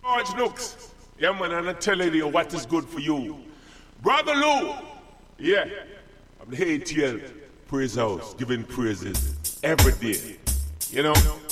George Nooks. Yeah, man, and I'm telling you what is good for you. Brother Lou. Yeah. I'm the ATL Praise House, giving praises every day. You know?